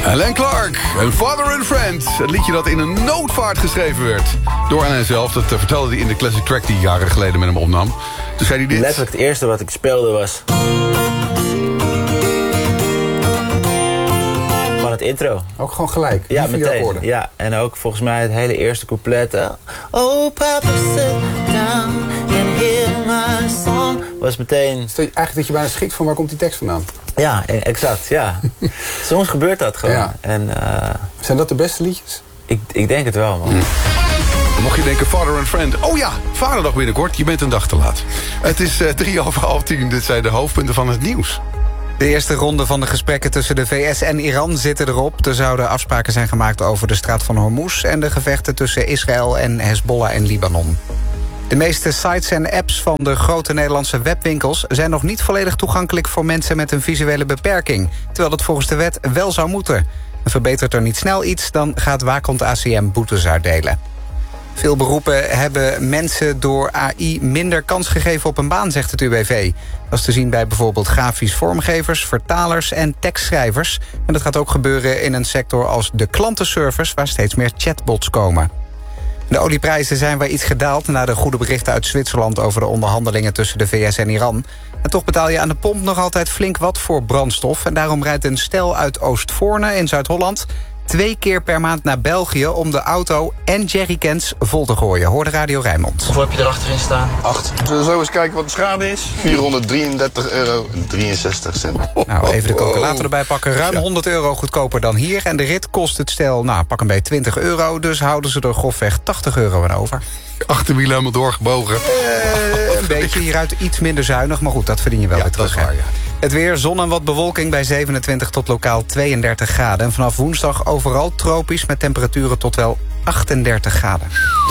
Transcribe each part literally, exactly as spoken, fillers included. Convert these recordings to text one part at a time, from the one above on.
Alain Clark, een Father and Friend. Het liedje dat in een noodvaart geschreven werd. Door Alain zelf, dat uh, vertelde hij in de classic track die jaren geleden met hem opnam. Toen zei hij dit. Letterlijk het eerste wat ik speelde was... van het intro. Ook gewoon gelijk? Ja, meteen. Ja, en ook volgens mij het hele eerste couplet. Uh, oh, papa, sit down and hear my song. Was meteen... Stel je eigenlijk dat je bijna schikt van waar komt die tekst vandaan? Ja, exact, ja. Soms gebeurt dat gewoon. Ja. En, uh, zijn dat de beste liedjes? Ik, ik denk het wel, man. Mm. Mocht je denken, Father and Friend. Oh ja, Vaderdag binnenkort. Je bent een dag te laat. Het is uh, drie over half tien. Dit zijn de hoofdpunten van het nieuws. De eerste ronde van de gesprekken tussen de V S en Iran zitten erop. Er zouden afspraken zijn gemaakt over de straat van Hormuz... en de gevechten tussen Israël en Hezbollah in Libanon. De meeste sites en apps van de grote Nederlandse webwinkels... zijn nog niet volledig toegankelijk voor mensen met een visuele beperking... terwijl dat volgens de wet wel zou moeten. En verbetert er niet snel iets, dan gaat Waakhond A C M boetes uitdelen. Veel beroepen hebben mensen door A I minder kans gegeven op een baan, zegt het U W V. Dat is te zien bij bijvoorbeeld grafisch vormgevers, vertalers en tekstschrijvers. En dat gaat ook gebeuren in een sector als de klantenservice, waar steeds meer chatbots komen. De olieprijzen zijn weer iets gedaald na de goede berichten uit Zwitserland over de onderhandelingen tussen de V S en Iran. En toch betaal je aan de pomp nog altijd flink wat voor brandstof. En daarom rijdt een stel uit Oostvoorne in Zuid-Holland twee keer per maand naar België om de auto en jerrycans vol te gooien. Hoorde Radio Rijnmond. Hoeveel heb je erachterin staan? Acht. Zullen we zo eens kijken wat de schade is? vierhonderddrieëndertig euro en drieënzestig cent. Nou, even de calculator erbij pakken. Ruim honderd euro goedkoper dan hier. En de rit kost het stel, nou, pak een beetje twintig euro. Dus houden ze er grofweg tachtig euro aan over. Achterwiel helemaal doorgebogen. Uh, een beetje hieruit iets minder zuinig. Maar goed, dat verdien je wel ja, weer terug. Dat is waar, ja. Het weer, zon en wat bewolking bij zevenentwintig tot lokaal tweeëndertig graden. En vanaf woensdag overal tropisch met temperaturen tot wel achtendertig graden.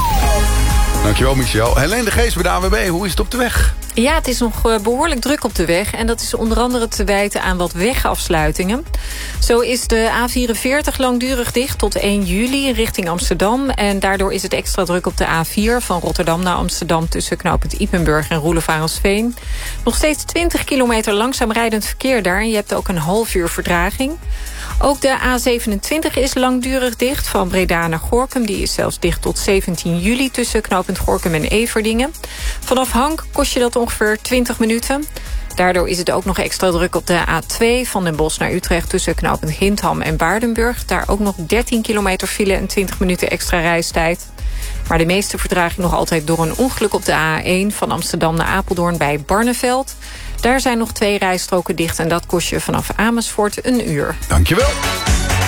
Dankjewel, Michel. Helene de Geest bij de A N W B, hoe is het op de weg? Ja, het is nog behoorlijk druk op de weg. En dat is onder andere te wijten aan wat wegafsluitingen. Zo is de A vierenveertig langdurig dicht tot één juli richting Amsterdam. En daardoor is het extra druk op de A vier van Rotterdam naar Amsterdam... tussen knooppunt Ypenburg en Roelevarensveen. Nog steeds twintig kilometer langzaam rijdend verkeer daar. En je hebt ook een half uur vertraging. Ook de A zevenentwintig is langdurig dicht van Breda naar Gorinchem. Die is zelfs dicht tot zeventien juli tussen knooppunt Gorinchem en Everdingen. Vanaf Hank kost je dat ongeveer twintig minuten. Daardoor is het ook nog extra druk op de A twee van Den Bosch naar Utrecht... tussen knooppunt Hintham en Baardenburg. Daar ook nog dertien kilometer file en twintig minuten extra reistijd. Maar de meeste vertraging nog altijd door een ongeluk op de A één... van Amsterdam naar Apeldoorn bij Barneveld. Daar zijn nog twee rijstroken dicht en dat kost je vanaf Amersfoort een uur. Dankjewel.